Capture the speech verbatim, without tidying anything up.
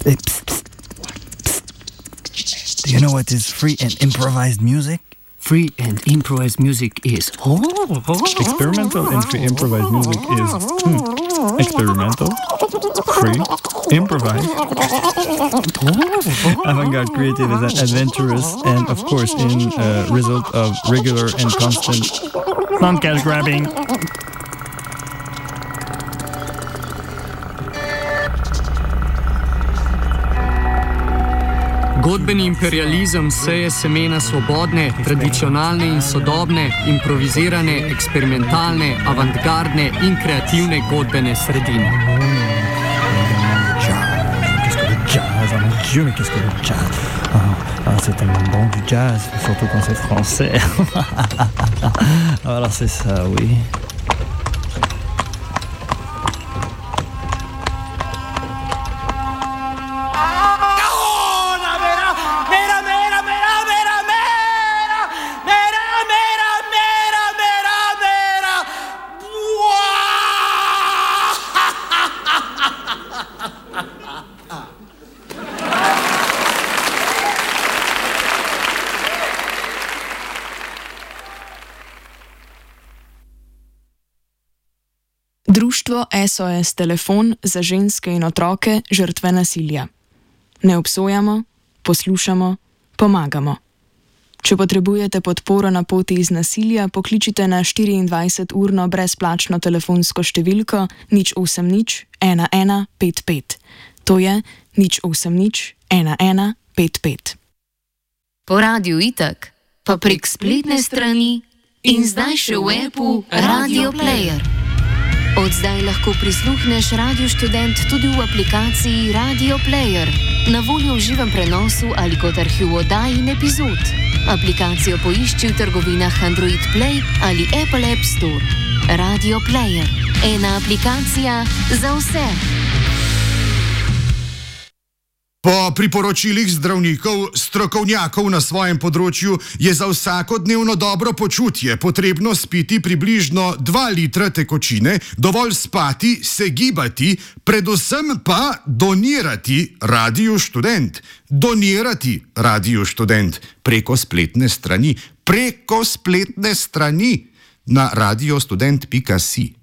psst, psst, psst. Do you know what is free and improvised music? Free and improvised music is... Experimental and free improvised music is... Hmm, experimental, free, improvised. Avant-garde creative is adventurous and, of course, in uh, result of regular and constant non-cash grabbing. Godbeni imperializem seje semena svobodne, tradicionalne in sodobne, improvizirane, eksperimentalne, avantgardne in kreativne godbene sredine. Qu'est-ce que le jazz? Oh mon Dieu, mais qu'est-ce que le jazz? Oh, oh, c'est tellement bon du jazz, surtout quand c'est français. Alors c'est ça, oui. Društvo S O S Telefon za ženske in otroke žrtve nasilja. Ne obsojamo, poslušamo, pomagamo. Če potrebujete podporo na poti iz nasilja, pokličite na štiriindvajseturno brezplačno telefonsko številko nič osem nič ena ena pet pet. To je nič osem nič ena ena pet pet. Po radiu Itak, pa prek spletne strani in zdaj še v appu Radio Player. Od zdaj lahko prisluhneš Radio Študent tudi v aplikaciji Radio Player, na voljo v živem prenosu ali kot arhiv oddaj in epizod. Aplikacijo poišči v trgovinah Android Play ali Apple App Store. Radio Player. Ena aplikacija za vse. Po priporočilih zdravnikov, strokovnjakov na svojem področju je za vsakodnevno dobro počutje potrebno spiti približno dva litra tekočine, dovolj spati, se gibati, predvsem pa donirati Radiu Študent. Donirati Radiu Študent preko spletne strani, preko spletne strani na radiostudent pika si.